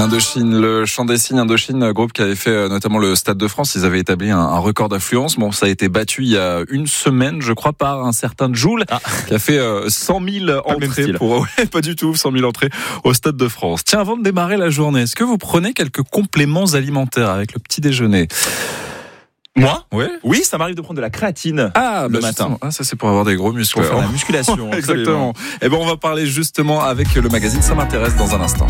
Indochine, le chant des signes Indochine, groupe qui avait fait notamment le Stade de France. Ils avaient établi un record d'affluence. Bon, ça a été battu il y a une semaine, je crois, par un certain Jul, qui a fait 100 000 entrées pas du tout, 100 000 entrées au Stade de France. Tiens, avant de démarrer la journée, est-ce que vous prenez quelques compléments alimentaires avec le petit déjeuner? Moi? Oui, ça m'arrive de prendre de la créatine le matin. Ça c'est pour avoir des gros muscles. Pour faire la musculation. Exactement. Et on va parler justement avec le magazine Ça m'intéresse dans un instant.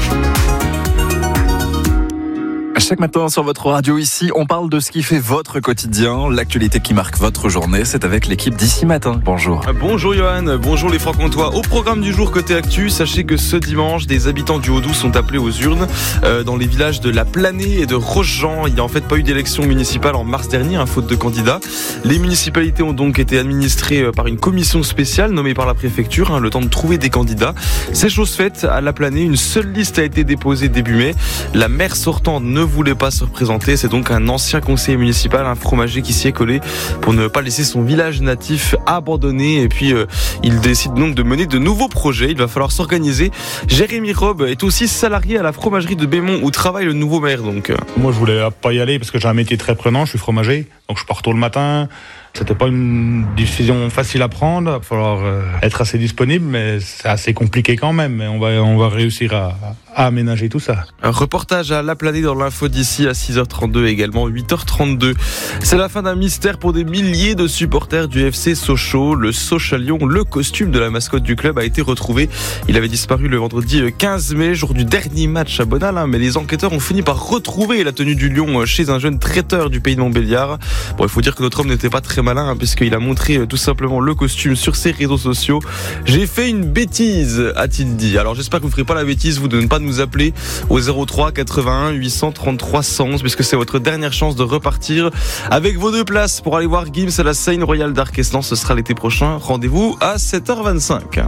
Chaque matin sur votre radio ici, on parle de ce qui fait votre quotidien, l'actualité qui marque votre journée. C'est avec l'équipe d'ici matin. Bonjour. Bonjour Johan, bonjour les Francs-Comtois. Au programme du jour côté actu, sachez que ce dimanche, des habitants du Haut-Doubs sont appelés aux urnes dans les villages de La Planée et de Rochejean. Il n'y a en fait pas eu d'élection municipale en mars dernier, faute de candidats. Les municipalités ont donc été administrées par une commission spéciale nommée par la préfecture, le temps de trouver des candidats. C'est chose faite à La Planée, une seule liste a été déposée début mai. La maire sortante ne voulait pas se représenter, c'est donc un ancien conseiller municipal, un fromager qui s'y est collé pour ne pas laisser son village natif abandonné, et puis il décide donc de mener de nouveaux projets. Il va falloir s'organiser. Jérémy Robe est aussi salarié à la fromagerie de Bémont où travaille le nouveau maire. Moi je voulais pas y aller parce que j'ai un métier très prenant, je suis fromager, donc je pars tôt le matin. C'était pas une décision facile à prendre, il va falloir être assez disponible, mais c'est assez compliqué quand même. Mais on va réussir à aménager tout ça. Un reportage à La Planée dans l'info d'ici à 6h32 et également 8h32. C'est la fin d'un mystère pour des milliers de supporters du FC Sochaux. Le Sochalion, le costume de la mascotte du club, a été retrouvé. Il avait disparu le vendredi 15 mai, jour du dernier match à Bonal, mais les enquêteurs ont fini par retrouver la tenue du lion chez un jeune traiteur du pays de Montbéliard. Bon, il faut dire que notre homme n'était pas très malin, puisqu'il a montré tout simplement le costume sur ses réseaux sociaux. J'ai fait une bêtise, a-t-il dit. Alors j'espère que vous ne ferez pas la bêtise, vous, de ne pas nous appeler au 03 81 833 111, puisque c'est votre dernière chance de repartir avec vos 2 places pour aller voir Gims à la Seine Royal d'Arquesnan. Ce sera l'été prochain. Rendez-vous à 7h25.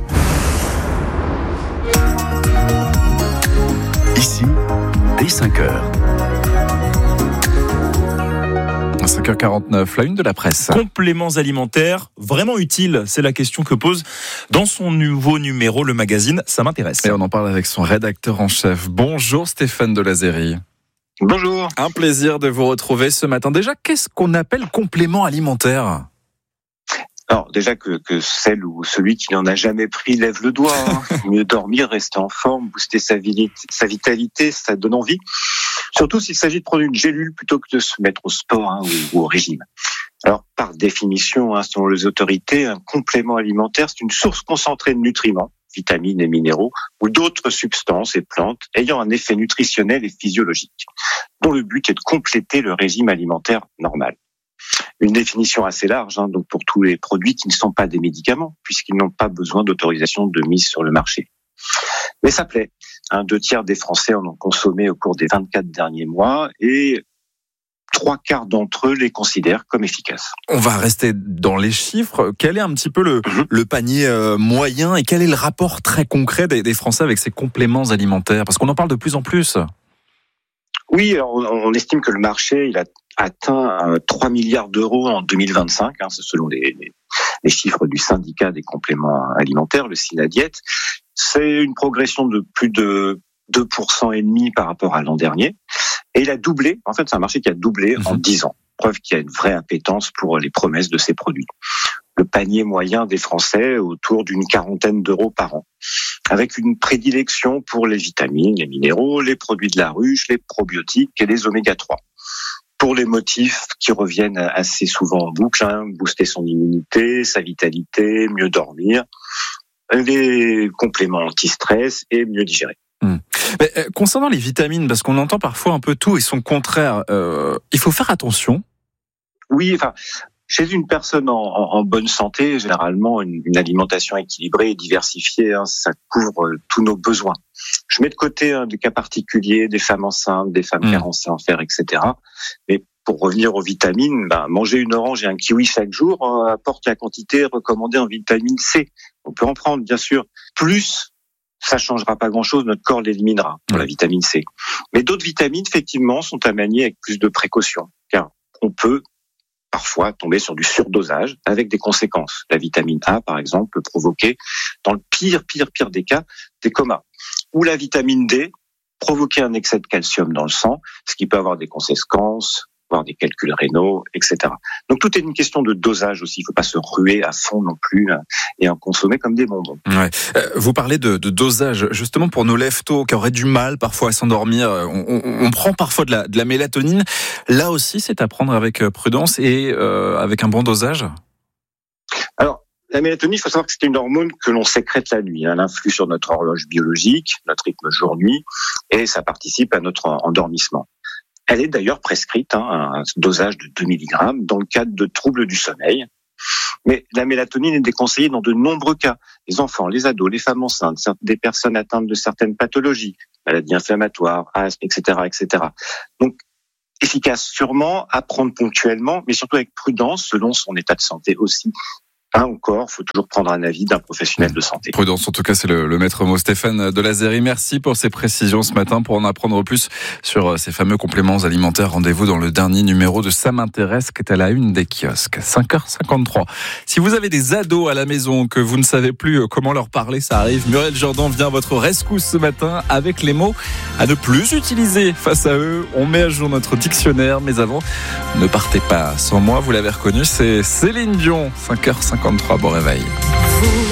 Ici, dès 5h. 5h49, la une de la presse. Compléments alimentaires, vraiment utiles, c'est la question que pose dans son nouveau numéro le magazine Ça m'intéresse. Et on en parle avec son rédacteur en chef. Bonjour Stéphane Delazérie. Bonjour. Un plaisir de vous retrouver ce matin. Déjà, qu'est-ce qu'on appelle complément alimentaire ? Alors déjà que celle ou celui qui n'en a jamais pris lève le doigt. Mieux dormir, rester en forme, booster sa vitalité, ça donne envie. Surtout s'il s'agit de prendre une gélule plutôt que de se mettre au sport ou au régime. Alors par définition, selon les autorités, un complément alimentaire, c'est une source concentrée de nutriments, vitamines et minéraux, ou d'autres substances et plantes ayant un effet nutritionnel et physiologique, dont le but est de compléter le régime alimentaire normal. Une définition assez large, donc pour tous les produits qui ne sont pas des médicaments, puisqu'ils n'ont pas besoin d'autorisation de mise sur le marché. Mais ça plaît. 2/3 des Français en ont consommé au cours des 24 derniers mois et 3/4 d'entre eux les considèrent comme efficaces. On va rester dans les chiffres. Quel est un petit peu le panier moyen et quel est le rapport très concret des Français avec ces compléments alimentaires ? Parce qu'on en parle de plus en plus. Oui, alors on estime que le marché il a atteint 3 milliards d'euros en 2025, c'est selon les chiffres du syndicat des compléments alimentaires, le Synadiet. C'est une progression de plus de 2,5% par rapport à l'an dernier. Et il a doublé, en fait c'est un marché qui a doublé en 10 ans. Preuve qu'il y a une vraie appétence pour les promesses de ces produits. Le panier moyen des Français autour d'une 40aine d'euros par an, avec une prédilection pour les vitamines, les minéraux, les produits de la ruche, les probiotiques et les oméga 3. Pour les motifs qui reviennent assez souvent en boucle, booster son immunité, sa vitalité, mieux dormir, les compléments anti-stress et mieux digérer. Mais, concernant les vitamines, parce qu'on entend parfois un peu tout et son contraire, il faut faire attention. Oui, chez une personne en bonne santé, généralement, une alimentation équilibrée et diversifiée, ça couvre tous nos besoins. Je mets de côté des cas particuliers, des femmes enceintes, des femmes carencées en fer, etc. Mais pour revenir aux vitamines, manger une orange et un kiwi chaque jour apporte la quantité recommandée en vitamine C. On peut en prendre, bien sûr, plus. Ça changera pas grand-chose, notre corps l'éliminera pour la vitamine C. Mais d'autres vitamines, effectivement, sont à manier avec plus de précaution, car on peut parfois tomber sur du surdosage avec des conséquences. La vitamine A, par exemple, peut provoquer, dans le pire des cas, des comas. Ou la vitamine D provoquer un excès de calcium dans le sang, ce qui peut avoir des conséquences, voire des calculs rénaux, etc. Donc tout est une question de dosage aussi. Il ne faut pas se ruer à fond non plus et en consommer comme des bonbons. Ouais. Vous parlez de dosage, justement pour nos lève-tôt qui auraient du mal parfois à s'endormir. On prend parfois de la mélatonine. Là aussi, c'est à prendre avec prudence et avec un bon dosage. Alors, la mélatonine, il faut savoir que c'est une hormone que l'on sécrète la nuit. Elle influe sur notre horloge biologique, notre rythme jour-nuit, et ça participe à notre endormissement. Elle est d'ailleurs prescrite, un dosage de 2 mg dans le cadre de troubles du sommeil. Mais la mélatonine est déconseillée dans de nombreux cas. Les enfants, les ados, les femmes enceintes, des personnes atteintes de certaines pathologies, maladies inflammatoires, asthme, etc., etc. Donc, efficace sûrement, à prendre ponctuellement, mais surtout avec prudence, selon son état de santé aussi. Encore, faut toujours prendre un avis d'un professionnel de santé. Prudence, en tout cas, c'est le maître mot. Stéphane Delazéry, merci pour ces précisions ce matin. Pour en apprendre plus sur ces fameux compléments alimentaires, rendez-vous dans le dernier numéro de Ça m'intéresse, qui est à la une des kiosques. 5h53. Si vous avez des ados à la maison, que vous ne savez plus comment leur parler, ça arrive. Muriel Jourdan vient à votre rescousse ce matin avec les mots à ne plus utiliser face à eux. On met à jour notre dictionnaire, mais avant, ne partez pas sans moi. Vous l'avez reconnu, c'est Céline Dion. 5h53, bon réveil.